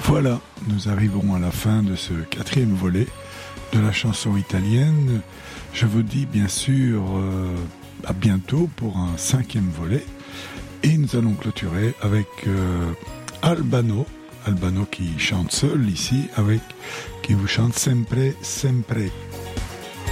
Voilà, nous arrivons à la fin de ce 4e volet de la chanson italienne. Je vous dis bien sûr à bientôt pour un 5e volet. Et nous allons clôturer avec Albano. Albano qui chante seul ici, qui vous chante Sempre, Sempre.